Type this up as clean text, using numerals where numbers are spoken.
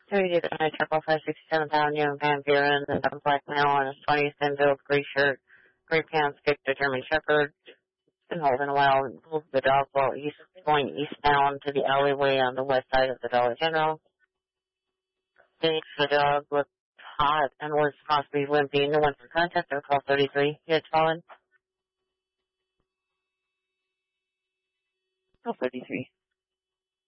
So he did a triple 567 young Van Buren, and a black male on his 20th thin build, gray shirt, gray pants, kicked a German Shepherd, been holding a while, and moved the dog while he's going eastbound to the alleyway on the west side of the Dollar General. Thinks the dog looked hot and was possibly limping. No one for contact or 1233. He had fallen. 1233.